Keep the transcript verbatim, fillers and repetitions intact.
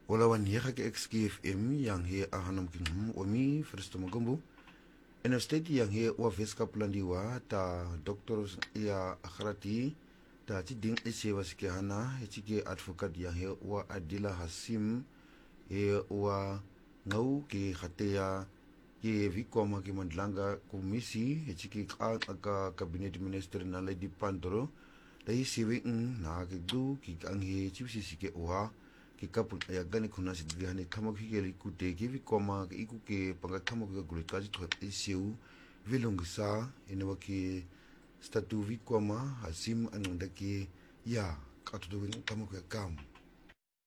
Wala wan hier ke X K F M yang he ahanam king omi Fristo Magumbu. En of state yang he wa Veskapulandiwa ta doctors ya akhrati ta ti ding ese wasike hana ke advocate yang he wa Adila Hasim he wa ngau ke khatea ke vikoma ke mandlanga komisi ke ka ka cabinet minister na le di pandro dai siwe na ke du ki ang he chipsi ke wa ki kapul ya gani kuna si digani kama ki ke ku te ki vikoma ke iku ke panga kama ke gulu ka ji thot isiu vilungsa ina wa ki statu vikoma hasim anunda ki ya ka tu kama ke kam